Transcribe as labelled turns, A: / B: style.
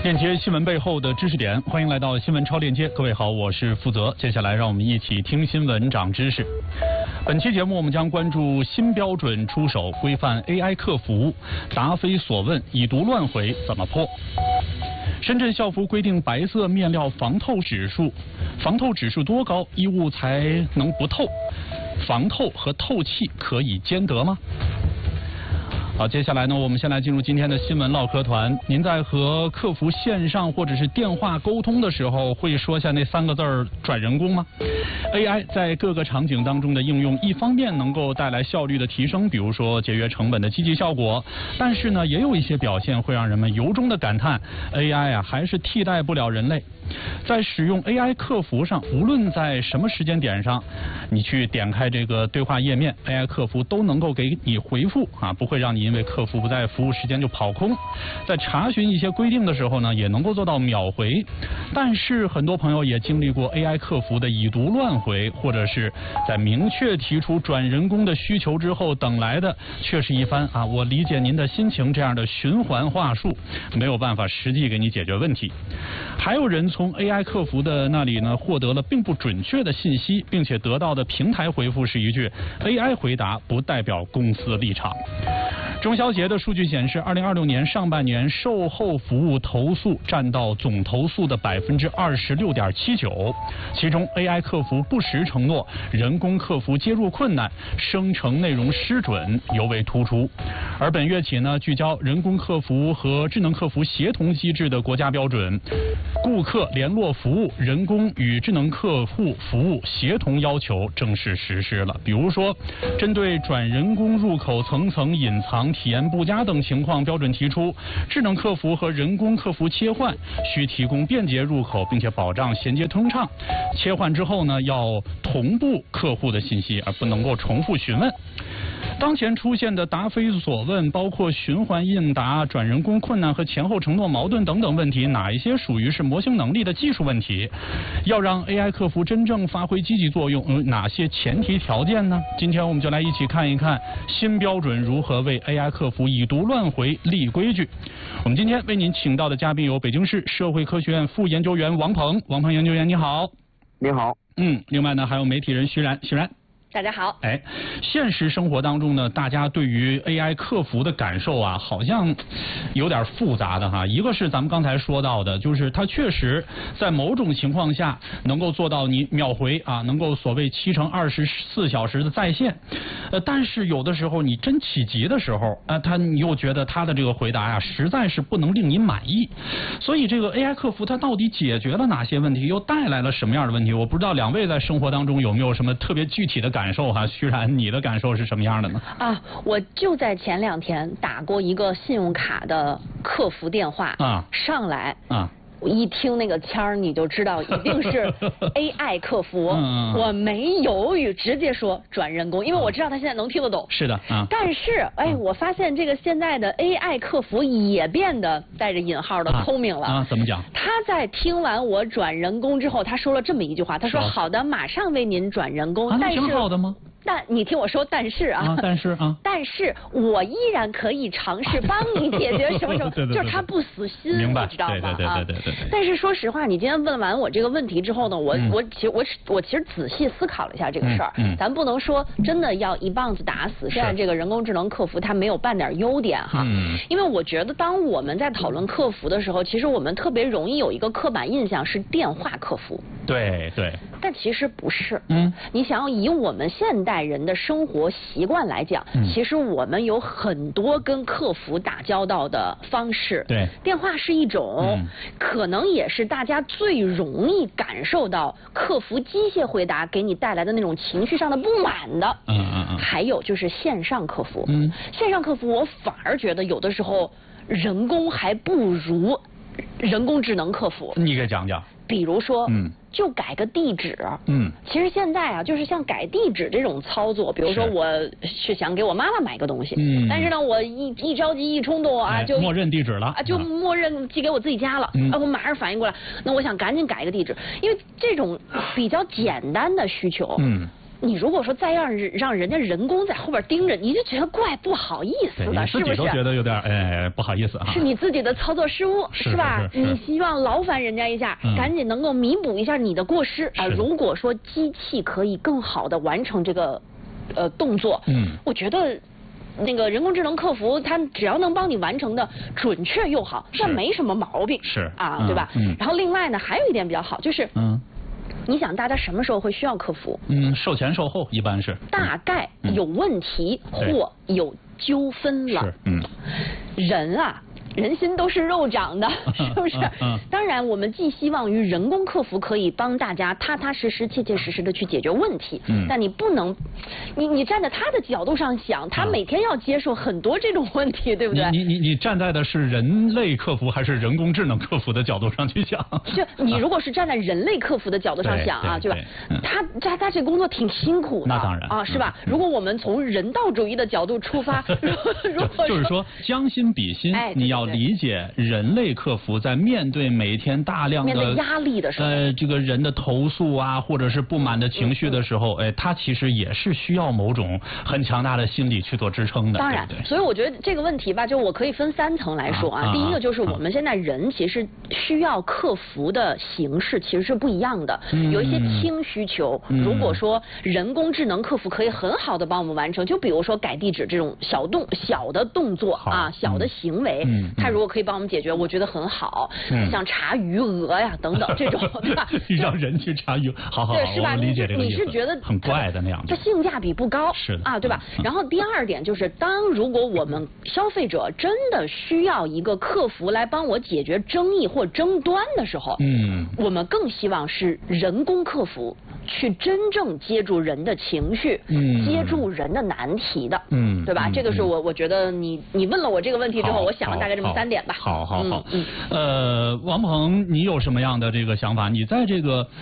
A: 链接新闻背后的知识点，欢迎来到新闻超链接。各位好，我是负责。接下来让我们一起听新闻长知识。本期节目我们将关注新标准出手，规范 AI 客服，答非所问，已读乱回怎么破？深圳校服规定白色面料防透指数多高，衣物才能不透？防透和透气可以兼得吗？好，接下来呢，我们先来进入今天的新闻唠嗑团。您在和客服线上或者是电话沟通的时候，会说下那3个字儿转人工吗 ？AI 在各个场景当中的应用，一方面能够带来效率的提升，比如说节约成本的积极效果，但是呢，也有一些表现会让人们由衷的感叹 ，AI 啊还是替代不了人类。在使用 AI 客服上，无论在什么时间点上，你去点开这个对话页面 ，AI 客服都能够给你回复啊，不会让你因为客服不在服务时间就跑空。在查询一些规定的时候呢，也能够做到秒回。但是很多朋友也经历过 AI 客服的已读乱回，或者是在明确提出转人工的需求之后，等来的却是一番啊，我理解您的心情这样的循环话术，没有办法实际给你解决问题。还有人从 AI 客服的那里呢获得了并不准确的信息，并且得到的平台回复是一句 AI 回答不代表公司立场。中消协的数据显示，2026年上半年售后服务投诉占到总投诉的26.79%，其中 AI 客服不实承诺、人工客服接入困难、生成内容失准尤为突出。而本月起呢，聚焦人工客服和智能客服协同机制的国家标准，顾客联络服务人工与智能客户服务协同要求正式实施了。比如说，针对转人工入口层层隐藏、体验不佳等情况，标准提出，智能客服和人工客服切换需提供便捷入口，并且保障衔接通畅。切换之后呢，要同步客户的信息，而不能够重复询问。当前出现的答非所问，包括循环应答、转人工困难和前后承诺矛盾等等问题，哪一些属于是模型能力的技术问题？要让 AI 客服真正发挥积极作用，哪些前提条件呢？今天我们就来一起看一看新标准如何为 AI 客服已读乱回立规矩。我们今天为您请到的嘉宾有北京市社会科学院副研究员王鹏研究员，你好。
B: 你好。
A: 另外呢，还有媒体人徐然。
C: 大家好。
A: 现实生活当中呢，大家对于 AI 客服的感受啊，好像有点复杂的哈。一个是咱们刚才说到的，就是它确实在某种情况下能够做到你秒回啊，能够所谓7乘24小时的在线。但是有的时候你真起急的时候啊，你又觉得他的这个回答呀，实在是不能令你满意。所以这个 AI 客服它到底解决了哪些问题，又带来了什么样的问题？我不知道两位在生活当中有没有什么特别具体的感受哈？徐然，你的感受是什么样的呢？
C: 我就在前2天打过一个信用卡的客服电话上来我一听那个腔儿，你就知道一定是 AI 客服。我没犹豫，直接说转人工，因为我知道他现在能听得懂。
A: 是的。
C: 但是我发现这个现在的 AI 客服也变得带着引号的聪明了。
A: 怎么讲？
C: 他在听完我转人工之后，他说了这么一句话，他说：“好的，马上为您转人工。”
A: 那挺好的吗？
C: 但你听我说，但是但是我依然可以尝试帮你解决什么什么，就是他不死心，
A: 明白？
C: 你知道吗？
A: 对。
C: 但是说实话，你今天问完我这个问题之后呢，我其实仔细思考了一下这个事儿。咱不能说真的要一棒子打死现在这个人工智能客服它没有半点优点哈。因为我觉得当我们在讨论客服的时候，其实我们特别容易有一个刻板印象是电话客服。
A: 对。
C: 但其实不是。你想要以我们现代人的生活习惯来讲，其实我们有很多跟客服打交道的方式。
A: 对，
C: 电话是一种，可能也是大家最容易感受到客服机械回答给你带来的那种情绪上的不满的。还有就是线上客服。线上客服我反而觉得有的时候人工还不如人工智能客服。
A: 你给讲讲。
C: 比如说，就改个地址。其实现在啊，就是像改地址这种操作，比如说我是想给我妈妈买个东西，但是呢，我一着急一冲动啊，就
A: 默认地址了
C: 啊，就默认寄给我自己家了。我马上反应过来，那我想赶紧改一个地址，因为这种比较简单的需求， 你如果说再让人家人工在后边盯着，你就觉得怪不好意思的，是不是？
A: 你自己都觉得有点不好意思啊。
C: 是你自己的操作失误，是吧？你希望劳烦人家一下，赶紧能够弥补一下你的过失啊。如果说机器可以更好的完成这个动作，我觉得那个人工智能客服，它只要能帮你完成的准确又好，那没什么毛病，
A: 是
C: 啊，对吧？然后另外呢，还有一点比较好，就是你想大家什么时候会需要客服？
A: 售前售后一般是
C: 大概有问题或有纠纷了，人啊。人心都是肉长的，是不是？当然，我们寄希望于人工客服可以帮大家踏踏实实、切切实实的去解决问题。但你不能，你站在他的角度上想，他每天要接受很多这种问题，对不对？
A: 你站在的是人类客服还是人工智能客服的角度上去想？
C: 就你如果是站在人类客服的角度上想啊，对吧？他这工作挺辛苦的，
A: 那当然
C: 啊，是吧？如果我们从人道主义的角度出发，如果
A: 就是说将心比心，你要理解人类客服在面对每天大量的
C: 面对压力的时候，
A: 这个人的投诉啊，或者是不满的情绪的时候，他其实也是需要某种很强大的心理去做支撑的。
C: 当然，所以我觉得这个问题吧，就我可以分3层来说啊。第一个就是我们现在人其实需要客服的形式其实是不一样的，有一些轻需求，如果说人工智能客服可以很好的帮我们完成，就比如说改地址这种小的动作啊，小的行为，它如果可以帮我们解决，我觉得很好。像查余额呀等等这种，对吧？
A: 让人去查余额，好，
C: 对，是吧？
A: 理解这个意思。
C: 你是觉得
A: 很怪的那样子，
C: 它性价比不高，
A: 是的
C: 啊，对吧？然后第二点就是，如果我们消费者真的需要一个客服来帮我解决争议或争端的时候，我们更希望是人工客服去真正接住人的情绪，接住人的难题的，对吧？这个是我觉得你问了我这个问题之后，我想了大概这么3点吧。
A: 好，王鹏，你有什么样的这个想法？你在这个